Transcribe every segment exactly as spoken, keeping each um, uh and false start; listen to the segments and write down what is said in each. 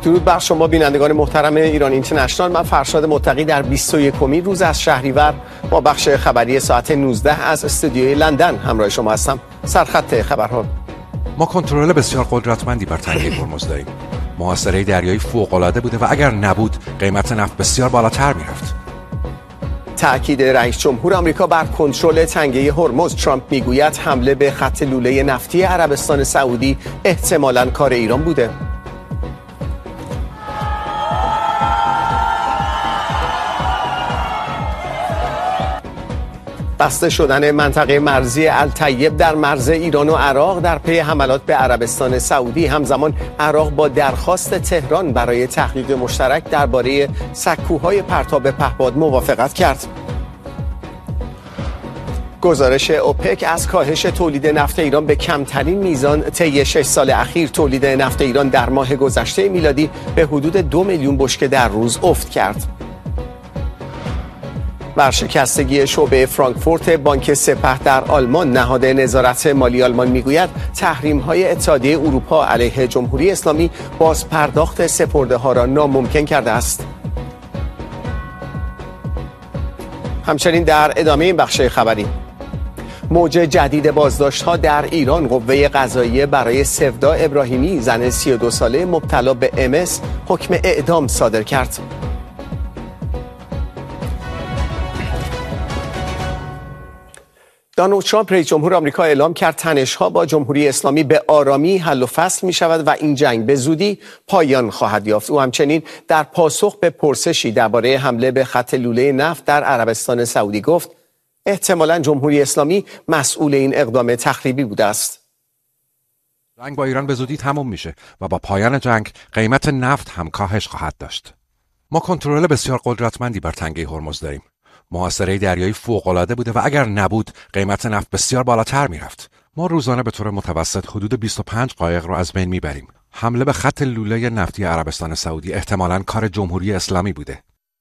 درود بر شما بینندگان محترم ایران اینترنشنال. من فرشاد متقی در بیست و یکمین روز از شهریور با بخش خبری ساعت نوزده از استودیوی لندن همراه شما هستم. سرخط خبرها: ما کنترل بسیار قدرتمندی بر تنگه هرمز داریم. محاصره دریایی فوق‌العاده بوده و اگر نبود قیمت نفت بسیار بالاتر میرفت. تأکید رئیس جمهور آمریکا بر کنترل تنگه هرمز. ترامپ میگوید حمله به خط لوله نفتی عربستان سعودی احتمالاً کار ایران بوده. بسته شدن منطقه مرزی الطیب در مرز ایران و عراق در پی حملات به عربستان سعودی. همزمان عراق با درخواست تهران برای تحقیق مشترک درباره سکوهای پرتاب پهپاد موافقت کرد. گزارش اوپک از کاهش تولید نفت ایران به کمترین میزان طی شش سال اخیر. تولید نفت ایران در ماه گذشته میلادی به حدود دو میلیون بشکه در روز افت کرد. ورشکستگی شعبه فرانکفورت بانک سپه در آلمان. نهاد نظارت مالی آلمان میگوید تحریم‌های اتحادیه اروپا علیه جمهوری اسلامی باز پرداخت سپرده‌ها را ناممکن کرده است. همچنین در ادامه این بخش خبری: موج جدید بازداشت‌ها در ایران. قوه قضاییه برای سودا ابراهیمی، زن سی و دو ساله مبتلا به ام اس، حکم اعدام صادر کرد. دونالد ترامپ رئیس جمهور آمریکا اعلام کرد تنش‌ها با جمهوری اسلامی به آرامی حل و فصل می شود و این جنگ به زودی پایان خواهد یافت. او همچنین در پاسخ به پرسشی درباره حمله به خط لوله نفت در عربستان سعودی گفت احتمالاً جمهوری اسلامی مسئول این اقدام تخریبی بوده است. جنگ با ایران به زودی تمام میشه و با پایان جنگ قیمت نفت هم کاهش خواهد داشت. ما کنترل بسیار قدرتمندی بر تنگه هرمز داریم. محاصره دریایی فوق‌العاده بوده و اگر نبود قیمت نفت بسیار بالاتر میرفت. ما روزانه به طور متوسط حدود بیست و پنج قایق را از بین میبریم. حمله به خط لوله نفتی عربستان سعودی احتمالاً کار جمهوری اسلامی بوده.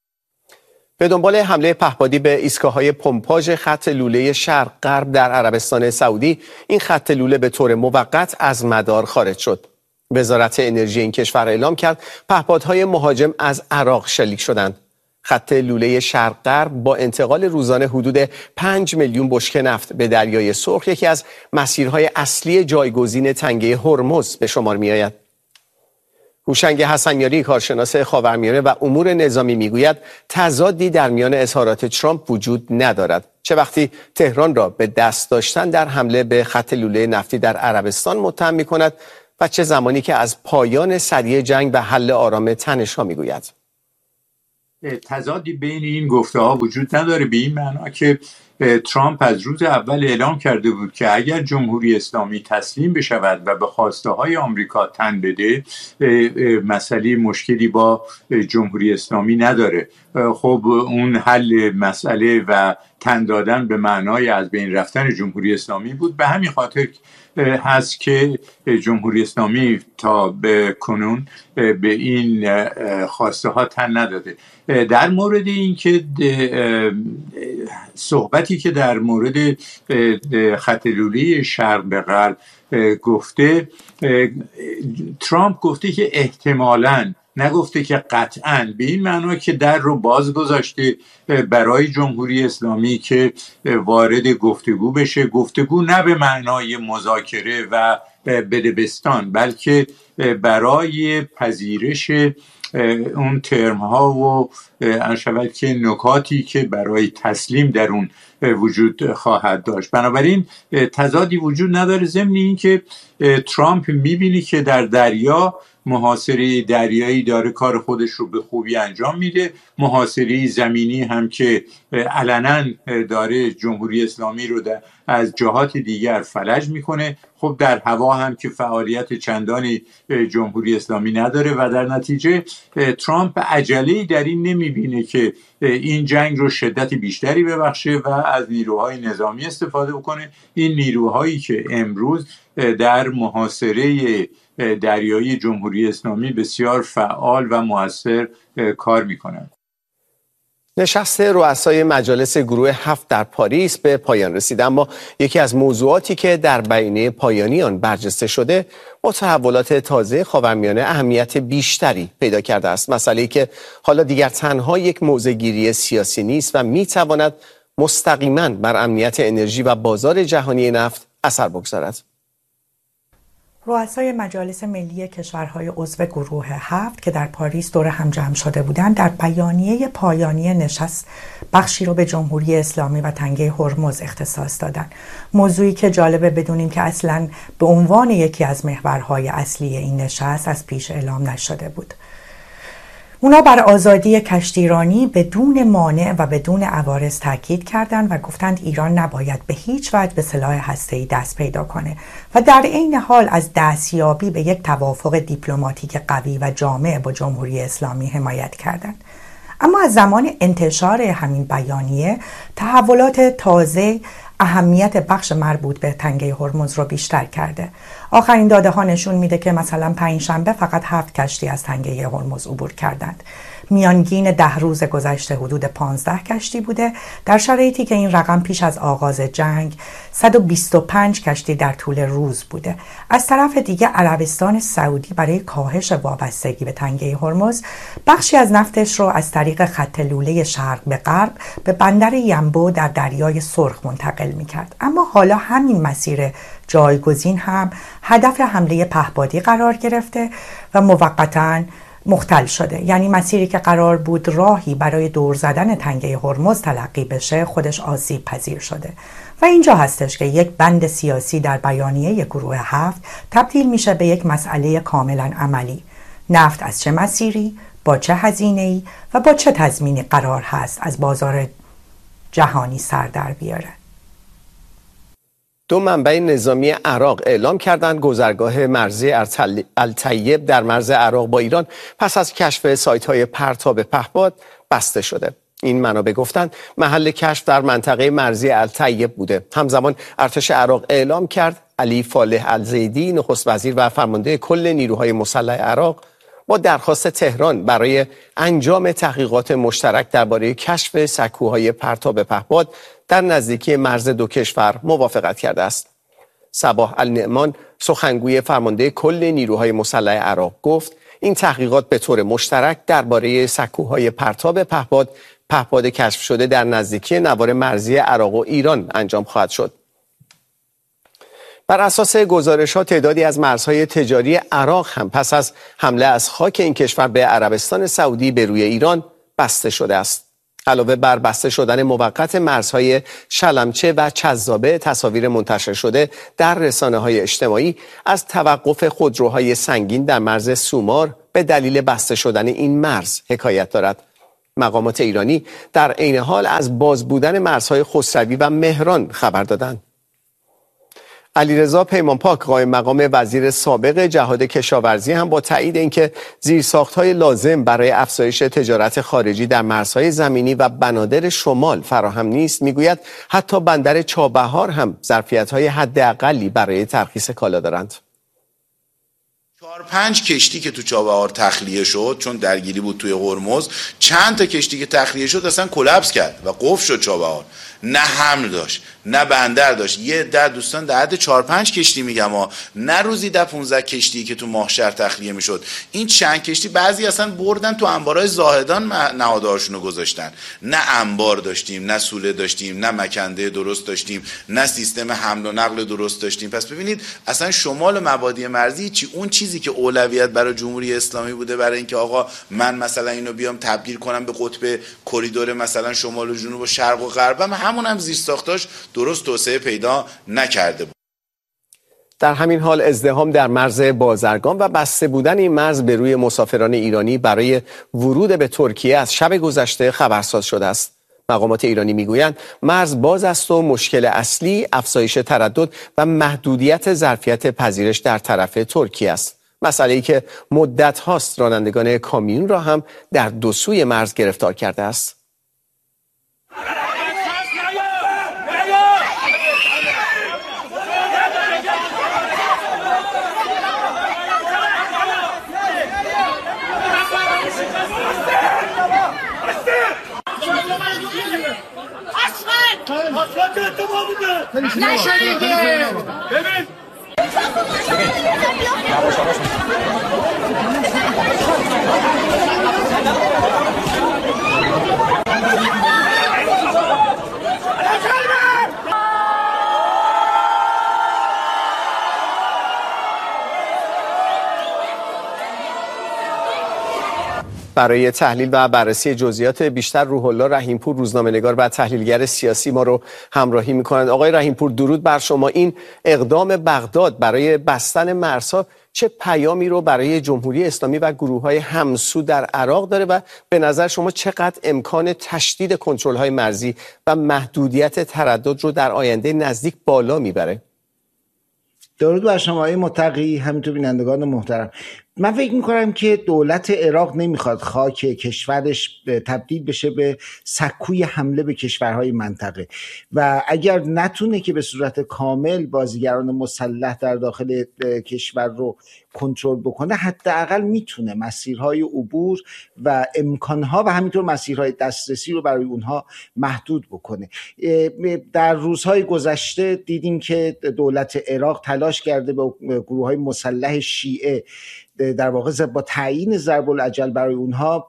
به دنبال حمله پهپادی به ایستگاه‌های پمپاژ خط لوله شرق غرب در عربستان سعودی، این خط لوله به طور موقت از مدار خارج شد. وزارت انرژی این کشور اعلام کرد پهپادهای مهاجم از عراق شلیک شدند. خط لوله شرق غرب با انتقال روزانه حدود پنج میلیون بشکه نفت به دریای سرخ یکی از مسیرهای اصلی جایگزین تنگه هرمز به شمار می‌آید. هوشنگ حسنیاری، کارشناس خاورمیانه و امور نظامی میگوید تضادی در میان اظهارات ترامپ وجود ندارد، چه وقتی تهران را به دست داشتن در حمله به خط لوله نفتی در عربستان متهم می‌کند و چه زمانی که از پایان سریع جنگ و حل آرام تنش‌ها میگوید. تضادی بین این گفته ها وجود نداره، به این معنا که ترامپ از روز اول اعلام کرده بود که اگر جمهوری اسلامی تسلیم بشود و به خواسته های آمریکا تن بده مسئله مشکلی با جمهوری اسلامی نداره. خب اون حل مسئله و تن دادن به معنای از بین رفتن جمهوری اسلامی بود. به همین خاطر هست که جمهوری اسلامی تا به کنون به این خواسته ها تن نداده. در مورد این که صحبتی که در مورد خط لوله شرق به غرب گفته، ترامپ گفته که احتمالاً، نگفته که قطعاً، به این معنا که در رو باز گذاشته برای جمهوری اسلامی که وارد گفتگو بشه. گفتگو نه به معنای مذاکره و بدبستان، بلکه برای پذیرش اون ترم ها و انشود که نکاتی که برای تسلیم در اون وجود خواهد داشت. بنابراین تضادی وجود نداره، ضمن این که ترامپ میبینی که در دریا محاصره دریایی داره کار خودش رو به خوبی انجام میده، محاصره زمینی هم که علنا داره جمهوری اسلامی رو از جهات دیگر فلج میکنه. خب در هوا هم که فعالیت چندانی جمهوری اسلامی نداره و در نتیجه ترامپ عجله‌ای در این نمیبینه که این جنگ رو شدت بیشتری ببخشه و از نیروهای نظامی استفاده بکنه. این نیروهایی که امروز در محاصره دریایی جمهوری اسلامی بسیار فعال و مؤثر کار میکنند. نشست رؤسای مجالس گروه هفت در پاریس به پایان رسید، اما یکی از موضوعاتی که در بیانیه پایانی آن برجسته شده با تحولات تازه خاورمیانه اهمیت بیشتری پیدا کرده است. مسئله‌ای که حالا دیگر تنها یک موضع‌گیری سیاسی نیست و می‌تواند مستقیما بر امنیت انرژی و بازار جهانی نفت اثر بگذارد. رؤسای مجالس ملی کشورهای عضو گروه هفت که در پاریس دور هم جمع شده بودند در بیانیه پایانی نشست بخشی رو به جمهوری اسلامی و تنگه هرمز اختصاص دادند. موضوعی که جالبه بدونیم که اصلاً به عنوان یکی از محورهای اصلی این نشست از پیش اعلام نشده بود. اونا بر آزادی کشتیرانی بدون مانع و بدون عوارض تاکید کردند و گفتند ایران نباید به هیچ وجه به سلاح هسته‌ای دست پیدا کنه و در عین حال از دستیابی به یک توافق دیپلماتیک قوی و جامع با جمهوری اسلامی حمایت کردند. اما از زمان انتشار همین بیانیه تحولات تازه اهمیت بخش مربوط به تنگه هرمز رو بیشتر کرده. آخرین داده ها نشون میده که مثلا پنجشنبه فقط هفت کشتی از تنگه هرمز عبور کردند. میانگین ده روز گذشته حدود پانزده کشتی بوده، در شرایطی که این رقم پیش از آغاز جنگ صد و بیست و پنج کشتی در طول روز بوده. از طرف دیگه عربستان سعودی برای کاهش وابستگی به تنگه هرمز بخشی از نفتش رو از طریق خط لوله شرق به غرب به بندر ینبو در دریای سرخ منتقل میکرد. اما حالا همین مسیر جایگزین هم هدف حمله پهپادی قرار گرفته و موقتاً مختل شده. یعنی مسیری که قرار بود راهی برای دور زدن تنگه هرمز تلقی بشه خودش آسیب پذیر شده و اینجا هستش که یک بند سیاسی در بیانیه گروه هفت تبدیل میشه به یک مسئله کاملا عملی. نفت از چه مسیری، با چه هزینه‌ای و با چه تضمینی قرار هست از بازار جهانی سر در بیاره. دو منبع نظامی عراق اعلام کردند گذرگاه مرزی الطیب در مرز عراق با ایران پس از کشف سایت‌های پرتاب پهپاد بسته شده. این منابع گفتند محل کشف در منطقه مرزی الطیب بوده. همزمان ارتش عراق اعلام کرد علی فالح الزیدی نخست وزیر و فرمانده کل نیروهای مسلح عراق با درخواست تهران برای انجام تحقیقات مشترک درباره کشف سکوهای پرتاب پهپاد در نزدیکی مرز دو کشور موافقت کرده است. صباح النعمان سخنگوی فرمانده کل نیروهای مسلح عراق گفت این تحقیقات به طور مشترک درباره سکوهای پرتاب پهپاد پهپاد کشف شده در نزدیکی نوار مرزی عراق و ایران انجام خواهد شد. بر اساس گزارش‌ها تعدادی از مرزهای تجاری عراق هم پس از حمله از خاک این کشور به عربستان سعودی به روی ایران بسته شده است. علاوه بر بسته شدن موقت مرزهای شلمچه و چذابه، تصاویر منتشر شده در رسانه‌های اجتماعی از توقف خودروهای سنگین در مرز سومار به دلیل بسته شدن این مرز حکایت دارد. مقامات ایرانی در عین حال از باز بودن مرزهای خسروی و مهران خبر دادند. علیرضا پیمانپاک قائم مقام وزیر سابق جهاد کشاورزی هم با تایید اینکه زیرساخت‌های لازم برای افزایش تجارت خارجی در مرزهای زمینی و بنادر شمال فراهم نیست میگوید حتی بندر چابهار هم ظرفیت‌های حداقلی برای ترخیص کالا دارند. چهار پنج کشتی که تو چابهار تخلیه شد چون درگیری بود توی هرمز، چند تا کشتی که تخلیه شد اصلا کلاپس کرد و قفل شد چابهار. نه حمل داشت نه بندر داشت. یه در دوستان در حد چهار پنج کشتی میگم ها، نه روزی ده پانزده کشتی که تو ماهشهر تخلیه میشد. این چند کشتی بعضی اصلا بردن تو انبارهای زاهدان نهادهاشون رو گذاشتن. نه انبار داشتیم، نه سوله داشتیم، نه مکنده درست داشتیم، نه سیستم حمل و نقل درست داشتیم. پس ببینید اصلا شمال مبادی مرزی چی اون چیزی که اولویت برای جمهوری اسلامی بوده برای اینکه آقا من مثلا اینو بیام تبدیل کنم به قطب کریدور مثلا شمال و جنوب و شرق و غرب، همون هم زیر ساختاش درست توسعه پیدا نکرده بود. در همین حال ازدحام در مرز بازرگان و بسته بودن این مرز به روی مسافران ایرانی برای ورود به ترکیه از شب گذشته خبرساز شده است. مقامات ایرانی میگویند مرز باز است و مشکل اصلی افزایش تردد و محدودیت ظرفیت پذیرش در طرف ترکیه است. مسئله‌ای که مدت هاست رانندگان کامیون را هم در دو سوی مرز گرفتار کرده است. نشه دیگه. ببین برای تحلیل و بررسی جزئیات بیشتر روح الله رحیمپور روزنامه‌نگار و تحلیلگر سیاسی ما رو همراهی می‌کنند. آقای رحیمپور درود بر شما. این اقدام بغداد برای بستن مرزها چه پیامی رو برای جمهوری اسلامی و گروه‌های همسو در عراق داره و به نظر شما چقدر امکان تشدید کنترل‌های مرزی و محدودیت تردد رو در آینده نزدیک بالا میبره؟ درود بر شما آقای متقی، همینطور بینندگان محترم. من فکر میکنم که دولت عراق نمیخواد خاک کشورش تبدیل بشه به سکوی حمله به کشورهای منطقه و اگر نتونه که به صورت کامل بازیگران مسلح در داخل کشور رو کنترل بکنه، حداقل میتونه مسیرهای عبور و امکانها و همینطور مسیرهای دسترسی رو برای اونها محدود بکنه. در روزهای گذشته دیدیم که دولت عراق تلاش کرده به گروههای مسلح شیعه در واقع با تعیین ضرب الاجل برای اونها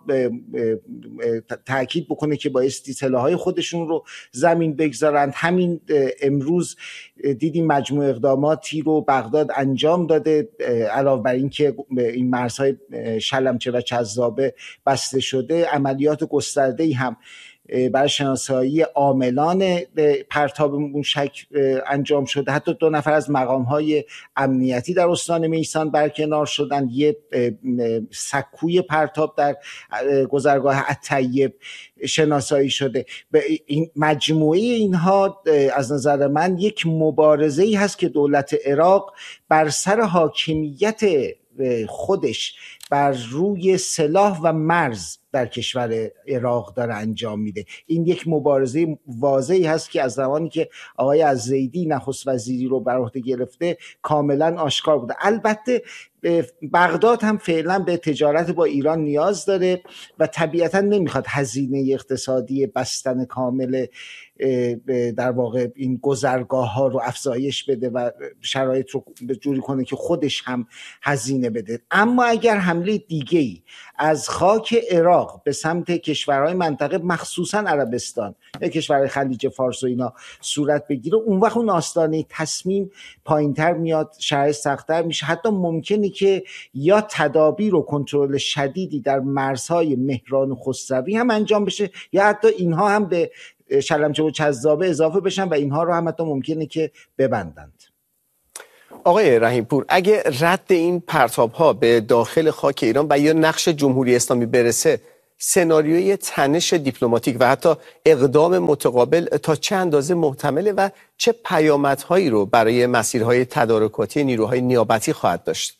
تاکید بکنه که بایستی سلاح‌های خودشون رو زمین بگذارند. همین امروز دیدیم مجموع اقداماتی رو بغداد انجام داده، علاوه بر این که این مرزهای شلمچه و چذابه بسته شده، عملیات گسترده‌ای هم برای شناسایی عاملان پرتاب موشک انجام شده. حتی دو نفر از مقام‌های امنیتی در استان میسان برکنار شدند. یه سکوی پرتاب در گذرگاه الطیب شناسایی شده. این مجموعه اینها از نظر من یک مبارزه‌ای هست که دولت عراق بر سر حاکمیت خودش بر روی سلاح و مرز در کشور عراق داره انجام میده. این یک مبارزه واضحی هست که از زمانی که آقای الزیدی نخست وزیری رو بر عهده گرفته کاملا آشکار بوده. البته بغداد هم فعلا به تجارت با ایران نیاز داره و طبیعتا نمیخواد هزینه اقتصادی بستن کامل در واقع این گذرگاه ها رو افزایش بده و شرایط رو جوری کنه که خودش هم هزینه بده. اما اگر حمله دیگه‌ای از خاک عراق به سمت کشورهای منطقه مخصوصا عربستان یا کشورهای خلیج فارس و اینا صورت بگیره، اون وقت اون آستانه تصمیم پایینتر میاد، شرایط سخت‌تر میشه. حتی ممکنه که یا تدابیر و کنترل شدیدی در مرزهای مهران و خسروی هم انجام بشه یا حتی اینها هم به شلمچه و چذابه اضافه بشن و اینها رو هم حتی ممکنه که ببندند. آقای رحیمپور، اگه رد این پرتاب‌ها به داخل خاک ایران و یا نقش جمهوری اسلامی برسه، سناریوی تنش دیپلماتیک و حتی اقدام متقابل تا چه اندازه محتمله و چه پیامدهایی رو برای مسیرهای تدارکاتی نیروهای نیابتی خواهد داشت؟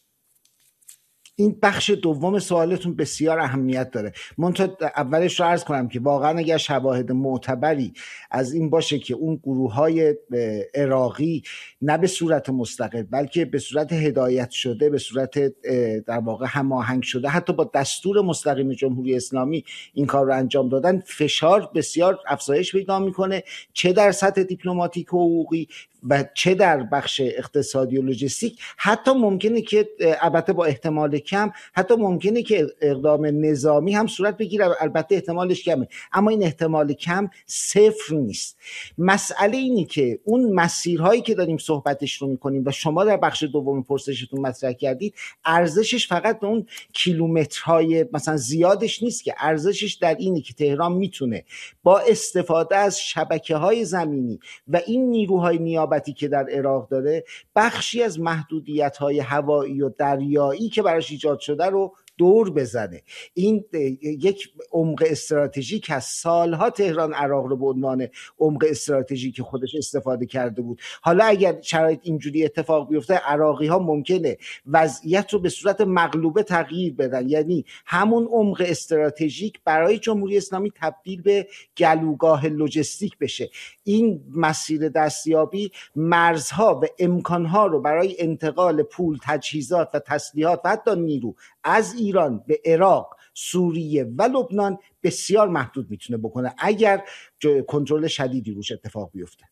این بخش دوم سوالتون بسیار اهمیت داره. منتها اولش رو عرض کنم که واقعا اگر شواهد معتبری از این باشه که اون گروه‌های عراقی نه به صورت مستقل بلکه به صورت هدایت شده، به صورت در واقع هماهنگ شده، حتی با دستور مستقیم جمهوری اسلامی این کار رو انجام دادن، فشار بسیار افزایش پیدا میکنه، چه در سطح دیپلماتیک و حقوقی و چه در بخش اقتصادی و لوجستیک. حتی ممکنه که البته با احتمال کم حتی ممکنه که اقدام نظامی هم صورت بگیره، البته احتمالش کمه اما این احتمال کم صفر نیست. مسئله اینی که اون مسیرهایی که داریم صحبتش رو میکنیم و شما در بخش دوم پرسشتون مطرح کردید، ارزشش فقط به اون کیلومترهای مثلا زیادش نیست، که ارزشش در اینی که تهران میتونه با استفاده از شبکه‌های زمینی و این نیروهای نیابتی که در عراق داره بخشی از محدودیت‌های هوایی و دریایی که براش ایجاد شده رو دور بزنه. این یک عمق استراتژیک از سالها تهران عراق رو به عنوان عمق استراتژیک خودش استفاده کرده بود. حالا اگر شرایط اینجوری اتفاق بیفته، عراقی ها ممکنه وضعیت رو به صورت مغلوبه تغییر بدن، یعنی همون عمق استراتژیک برای جمهوری اسلامی تبدیل به گلوگاه لوجستیک بشه. این مسیر دستیابی مرزها و امکانها رو برای انتقال پول، تجهیزات و تسلیحات و حتی نیرو از ایران به عراق، سوریه و لبنان بسیار محدود میتونه بکنه اگر کنترل شدیدی روش اتفاق بیفته.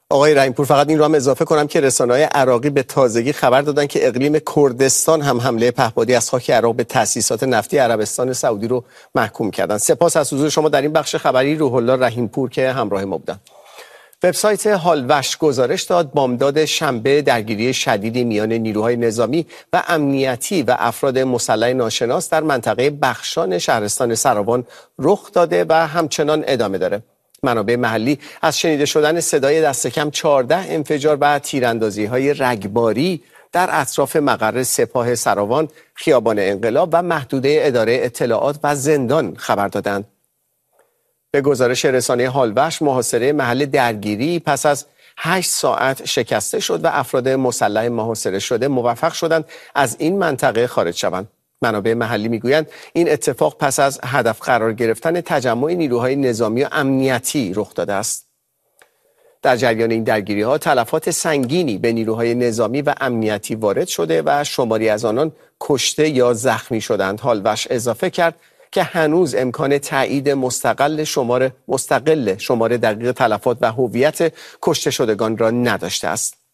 آقای رحیمپور، فقط این رو هم اضافه کنم که رسانه‌های عراقی به تازگی خبر دادن که اقلیم کردستان هم حمله پهپادی از خاک عراق به تأسیسات نفتی عربستان سعودی رو محکوم کردن. سپاس از حضور شما در این بخش خبری. روح الله رحیمپور که همراه ما بودن. وبسایت هالوش گزارش داد بامداد شنبه درگیری شدیدی میان نیروهای نظامی و امنیتی و افراد مسلح ناشناس در منطقه بخشان شهرستان سراوان رخ داده و همچنان ادامه داره. منابع محلی از شنیده شدن صدای دست کم چهارده انفجار و تیراندازی‌های رگباری در اطراف مقر سپاه سراوان، خیابان انقلاب و محدوده اداره اطلاعات و زندان خبر دادند. به گزارش رسانه هالوش، محاصره محل درگیری پس از هشت ساعت شکسته شد و افراد مسلح محاصره شده موفق شدند از این منطقه خارج شوند. منابع محلی میگویند این اتفاق پس از هدف قرار گرفتن تجمع نیروهای نظامی و امنیتی رخ داده است. در جریان این درگیری‌ها تلفات سنگینی به نیروهای نظامی و امنیتی وارد شده و شماری از آنان کشته یا زخمی شدند. هالوش اضافه کرد که هنوز امکان تایید مستقل شمار مستقل شمار دقیق تلفات و هویت کشته شدگان را نداشته است.